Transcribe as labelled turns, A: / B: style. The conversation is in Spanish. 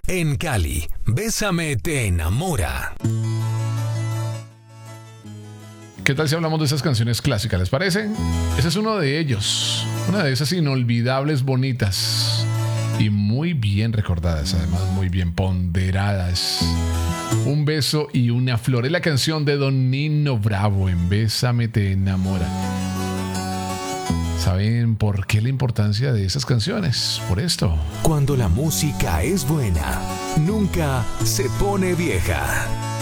A: En Cali, Bésame te enamora.
B: ¿Qué tal si hablamos de esas canciones clásicas? ¿Les parece? Ese es uno de ellos. Una de esas inolvidables, bonitas y muy bien recordadas, además muy bien ponderadas. Un beso y una flor. Es la canción de Don Nino Bravo en Bésame te enamora. ¿Saben por qué la importancia de esas canciones? Por esto.
A: Cuando la música es buena, nunca se pone vieja.